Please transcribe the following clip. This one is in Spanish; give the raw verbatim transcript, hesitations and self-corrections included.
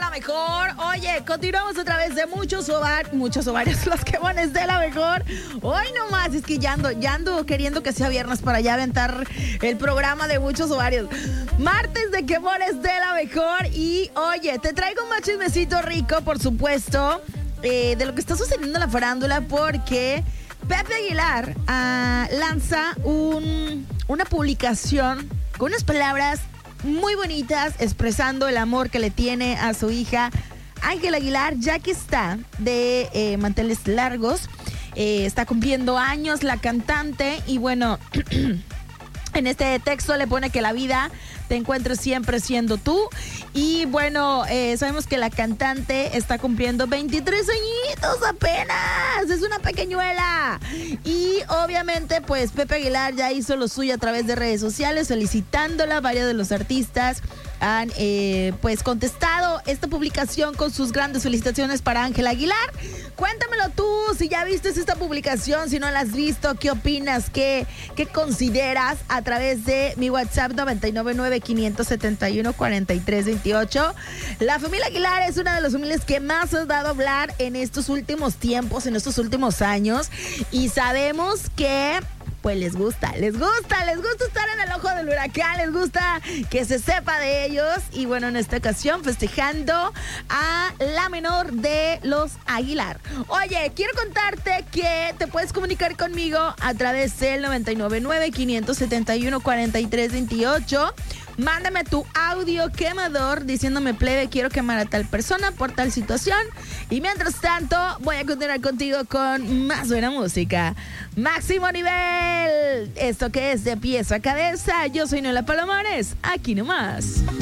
la mejor. Oye, continuamos otra vez de muchos ovarios, muchos ovarios, los quemones de la mejor. Hoy nomás, es que ya ando, ya ando queriendo que sea viernes para ya aventar el programa de muchos ovarios. Martes de quemones de la mejor. Y oye, te traigo un chismecito rico, por supuesto, eh, de lo que está sucediendo en la farándula, porque Pepe Aguilar uh, lanza un, una publicación con unas palabras muy bonitas expresando el amor que le tiene a su hija Ángela Aguilar, ya que está de eh, manteles largos. Eh, está cumpliendo años la cantante y bueno, en este texto le pone que la vida te encuentres siempre siendo tú. Y bueno, eh, sabemos que la cantante está cumpliendo veintitrés añitos apenas. Es una pequeñuela. Y obviamente, pues Pepe Aguilar ya hizo lo suyo a través de redes sociales, felicitándola. Varios de los artistas han eh, pues contestado esta publicación con sus grandes felicitaciones para Ángela Aguilar. Cuéntamelo tú, si ya viste esta publicación, si no la has visto, ¿qué opinas? ¿Qué, qué consideras? A través de mi WhatsApp noventa y nueve nueve, quinientos setenta y uno, cuarenta y tres veintiocho. La familia Aguilar es una de las familias que más has dado a hablar en estos últimos tiempos, en estos últimos años. Y sabemos que pues les gusta, les gusta, les gusta estar en el ojo del huracán, les gusta que se sepa de ellos. Y bueno, en esta ocasión festejando a la menor de los Aguilar. Oye, quiero contarte que te puedes comunicar conmigo a través del noventa y nueve nueve, quinientos setenta y uno, cuarenta y tres veintiocho. Mándame tu audio quemador diciéndome: plebe, quiero quemar a tal persona por tal situación. Y mientras tanto, voy a continuar contigo con más buena música. Máximo nivel. Esto que es de pieza a cabeza. Yo soy Noela Palomares. Aquí nomás.